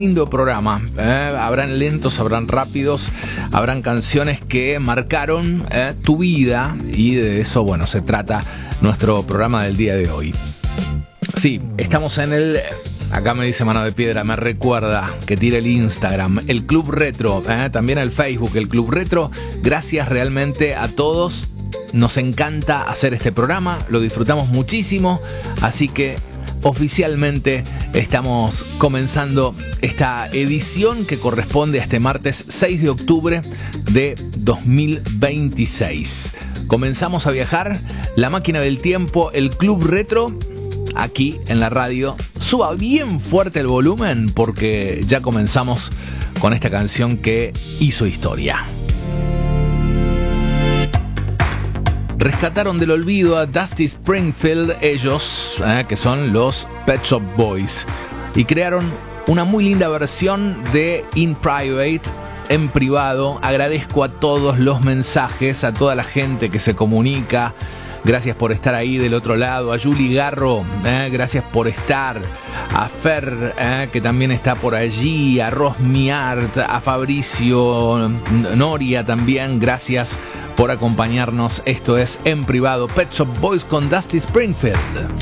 Lindo programa, habrán lentos, habrán rápidos, habrán canciones que marcaron tu vida y de eso, bueno, se trata nuestro programa del día de hoy. Sí, estamos en el, acá me dice Mano de Piedra, me recuerda que tire el Instagram, el Club Retro, también el Facebook, el Club Retro. Gracias realmente a todos, nos encanta hacer este programa, lo disfrutamos muchísimo, así que oficialmente estamos comenzando esta edición que corresponde a este martes 6 de octubre de 2026. Comenzamos a viajar, la máquina del tiempo, el Club Retro, aquí en la radio. Suba bien fuerte el volumen porque ya comenzamos con esta canción que hizo historia. Rescataron del olvido a Dusty Springfield, ellos, que son los Pet Shop Boys, y crearon una muy linda versión de In Private, en privado. Agradezco a todos los mensajes, a toda la gente que se comunica. Gracias por estar ahí del otro lado. A Julie Garro, gracias por estar. A Fer, que también está por allí. A Rosmiart, a Fabricio Noria también. Gracias por acompañarnos. Esto es En Privado, Pet Shop Boys con Dusty Springfield.